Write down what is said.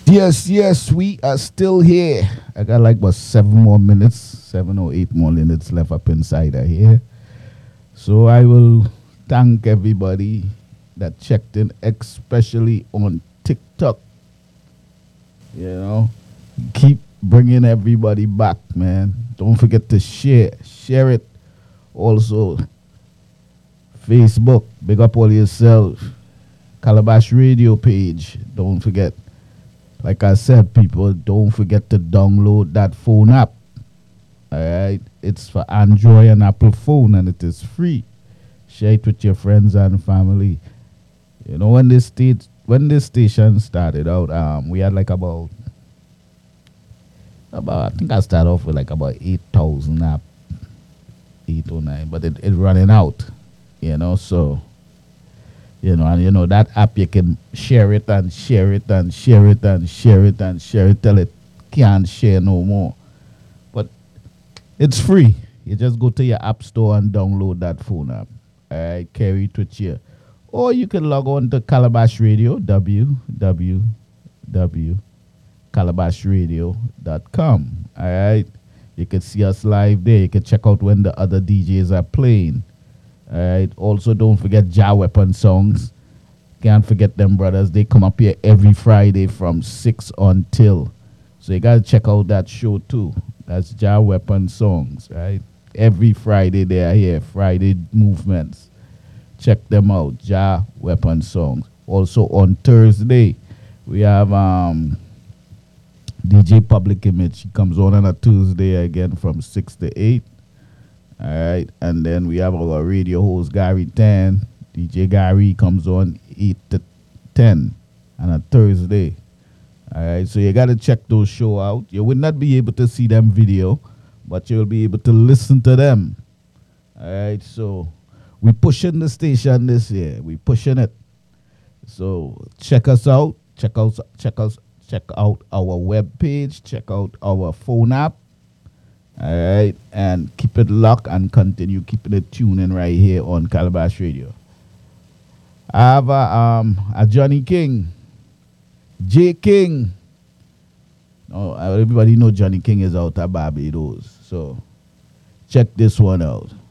Yes, yes, we are still here. I got like about 7 more minutes, 7 or 8 more minutes left up inside of here. So I will thank everybody that checked in, especially on TikTok. You know, keep bringing everybody back, man. Don't forget to share it. Also, Facebook, big up all yourself. Calabash Radio page, don't forget. Like I said, people, don't forget to download that phone app. All right, it's for Android and Apple phone, and it is free. Share it with your friends and family. You know, when this station started out, we had like about I think I started off with like about 8,000 app, 8 or 9, but it running out. So and that app you can share it and share it and share it and share it and share it till it can't share no more. But it's free. You just go to your app store and download that phone app. All right, carry it with you. Or you can log on to Calabash Radio, www.calabashradio.com. All right, you can see us live there. You can check out when the other DJs are playing. All right. Also, don't forget Jah Weapon songs. Can't forget them, brothers. They come up here every Friday from 6 until. So you got to check out that show too. That's Jah Weapon songs, right? Every Friday they are here. Friday movements. Check them out. Jah Weapon songs. Also on Thursday, we have DJ Public Image. He comes on a Tuesday again from 6 to 8. All right, and then we have our radio host Gary Tan. DJ Gary comes on 8 to 10 on a Thursday. All right, so you got to check those show out. You will not be able to see them video, but you'll be able to listen to them. All right, so we pushing the station this year. We pushing it. So check us out. Check out our web page. Check out our phone app. All right, and keep it locked and continue keeping it tuning right here on Calabash Radio. I have a Johnny King, J King. Oh, everybody know Johnny King is out of Barbados, so check this one out.